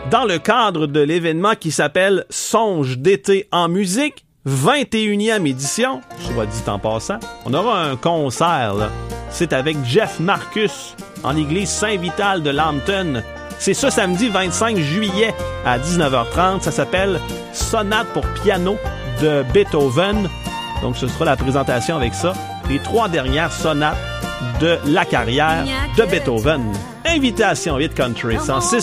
dans le cadre de l'événement qui s'appelle Songe d'été en musique, 21e édition, soit dit en passant. On aura un concert, là. C'est avec Jeff Marcus en l'église Saint-Vital de Lambton. C'est ce samedi 25 juillet à 19h30. Ça s'appelle Sonate pour piano de Beethoven. Donc, ce sera la présentation avec ça. Les 3 dernières sonates de la carrière de Beethoven. Invitation Hit Country 106.